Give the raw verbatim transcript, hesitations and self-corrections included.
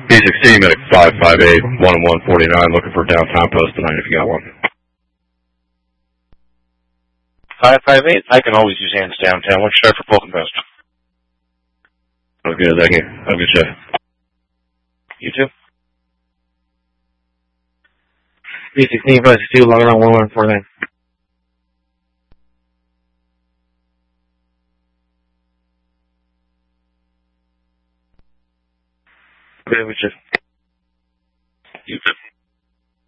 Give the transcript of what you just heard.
B sixteen, medic five five eight, one oh one forty-nine, looking for downtown post tonight if you got one. five five eight, I can always use hands downtown. What's your try for Fulton Post? Okay, thank you. Have a good shift. You too. B sixteen, five six two, logging on one one four nine. Okay, we just